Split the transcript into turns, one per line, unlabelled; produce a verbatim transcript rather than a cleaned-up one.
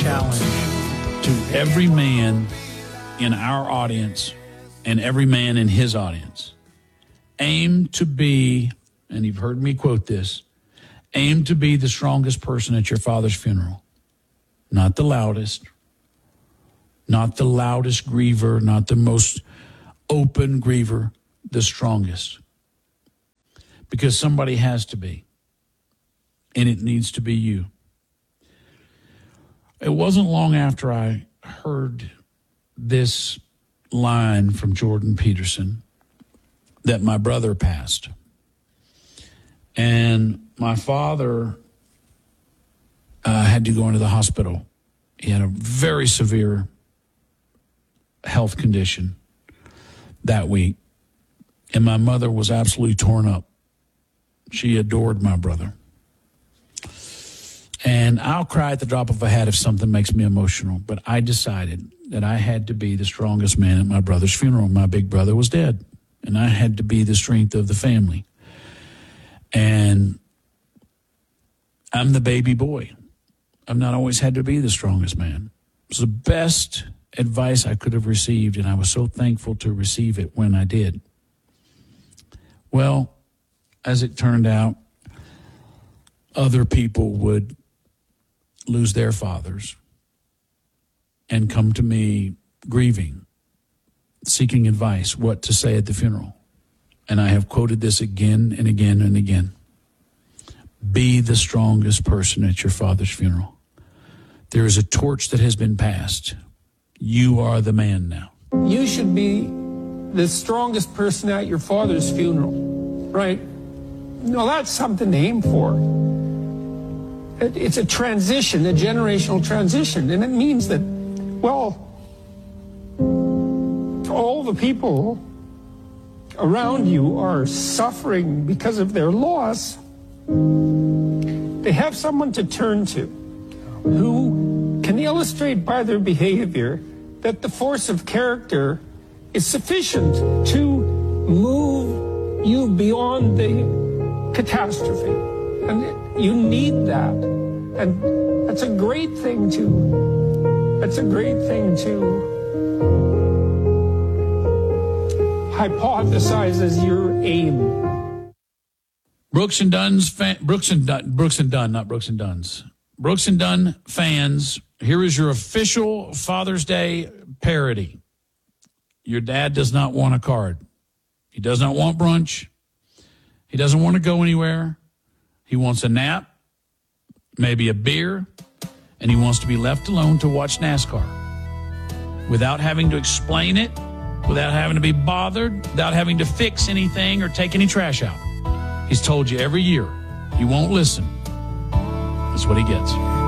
challenge to every man in our audience and every man in his audience. Aim to be, and you've heard me quote this, aim to be the strongest person at your father's funeral. Not the loudest, not the loudest griever, not the most open griever, the strongest. Because somebody has to be, and it needs to be you. It wasn't long after I heard this line from Jordan Peterson that my brother passed. And my father uh, had to go into the hospital. He had a very severe health condition that week. And my mother was absolutely torn up. She adored my brother. And I'll cry at the drop of a hat if something makes me emotional. But I decided that I had to be the strongest man at my brother's funeral. My big brother was dead. And I had to be the strength of the family. And I'm the baby boy. I've not always had to be the strongest man. It was the best advice I could have received, and I was so thankful to receive it when I did. Well, as it turned out, other people would lose their fathers and come to me grieving, seeking advice, what to say at the funeral. And I have quoted this again and again and again. Be the strongest person at your father's funeral. There is a torch that has been passed. You are the man now.
You should be the strongest person at your father's funeral, right? No, that's something to aim for. It, it's a transition, a generational transition, and it means that, well, all the people around you are suffering because of their loss. They have someone to turn to who can illustrate by their behavior that the force of character is sufficient to move you beyond the catastrophe. And you need that. And that's a great thing to, that's a great thing to hypothesize as your aim.
Brooks and Dunn's fan, Brooks and Dunn, Brooks and Dunn, not Brooks and Dunn's. Brooks and Dunn fans, here is your official Father's Day parody. Your dad does not want a card. He does not want brunch. He doesn't want to go anywhere. He wants a nap, maybe a beer, and he wants to be left alone to watch NASCAR without having to explain it, without having to be bothered, without having to fix anything or take any trash out. He's told you every year. You won't listen. That's what he gets.